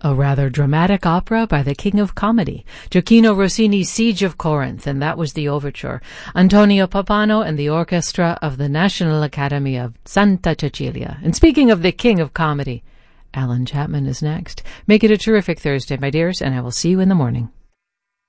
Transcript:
A rather dramatic opera by the king of comedy, Gioacchino Rossini's Siege of Corinth, and that was the overture. Antonio Pappano and the orchestra of the National Academy of Santa Cecilia. And speaking of the king of comedy, Alan Chapman is next. Make it a terrific Thursday, my dears, and I will see you in the morning.